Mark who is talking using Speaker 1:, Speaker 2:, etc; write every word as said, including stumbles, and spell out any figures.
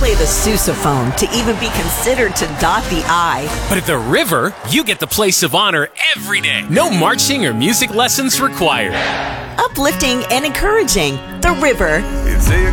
Speaker 1: play the sousaphone to even be considered to dot the I.
Speaker 2: But at the River, you get the place of honor every day. No marching or music lessons required.
Speaker 1: Uplifting and encouraging. The River.
Speaker 3: It's a